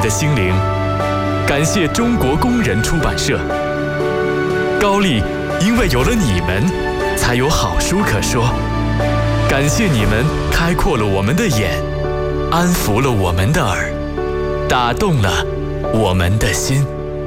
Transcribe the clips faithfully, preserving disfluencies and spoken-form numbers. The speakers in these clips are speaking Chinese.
的心灵。感谢中国工人出版社。高丽，因为有了你们，才有好书可说。感谢你们开阔了我们的眼，安抚了我们的耳，打动了我们的心。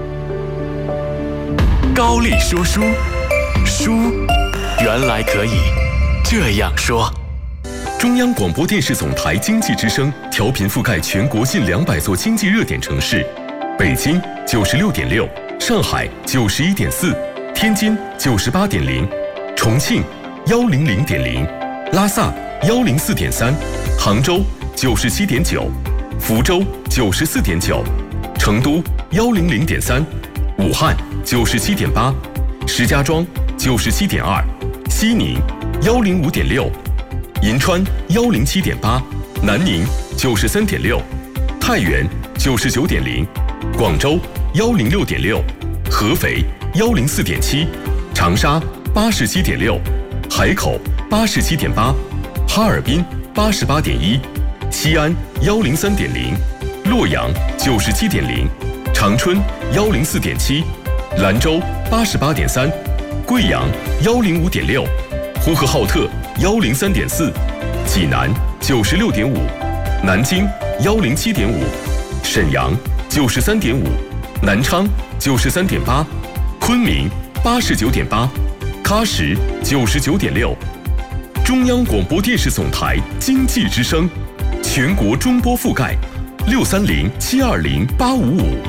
高丽说书，书原来可以这样说。 中央广播电视总台经济之声调频覆盖全国近两百座经济热点城市：北京九十六点六，上海九十一点四，天津九十八点零，重庆幺零零点零，拉萨幺零四点三，杭州九十七点九，福州九十四点九，成都幺零零点三，武汉九十七点八，石家庄九十七点二，西宁幺零五点六。银川幺零七点八，南宁九十三点六，太原九十九点零，广州幺零六点六，合肥幺零四点七，长沙八十七点六，海口八十七点八，哈尔滨八十八点一，西安幺零三点零，洛阳九十七点零，长春幺零四点七，兰州八十八点三，贵阳幺零五点六，呼和浩特幺零三点四，济南九十六点五，南京幺零七点五，沈阳九十三点五，南昌九十三点八，昆明八十九点八，喀什九十九点六。中央广播电视总台经济之声，全国中波覆盖，六三零七二零八五五。